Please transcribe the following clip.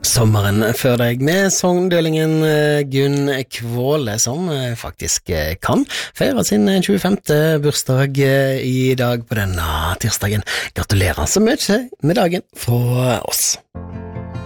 Sommeren før deg med sangdelingen Gunn Kvåle, som faktisk kan feire sin 25. bursdag i dag på denne tirsdagen. Gratulerer så mye med dagen fra oss.